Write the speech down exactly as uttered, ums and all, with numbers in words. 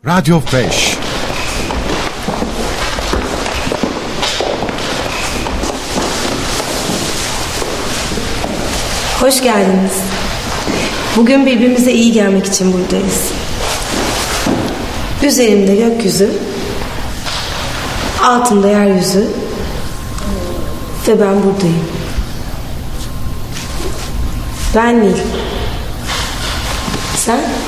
Radyo Fresh. Hoş geldiniz. Bugün birbirimize iyi gelmek için buradayız. Üzerimde gökyüzü, altımda yeryüzü ve ben buradayım. Ben Nil. Sen?